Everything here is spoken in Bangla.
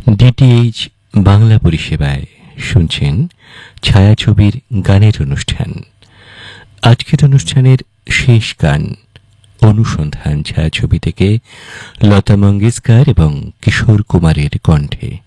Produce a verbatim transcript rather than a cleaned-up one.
ডিটিএইচ বাংলা পরিষেবায় শুনছেন ছায়াছবির গানের অনুষ্ঠান। আজকের অনুষ্ঠানের শেষ গান অনুসন্ধান ছায়াছবি থেকে লতা মঙ্গেশকর এবং কিশোর কুমারের কণ্ঠে।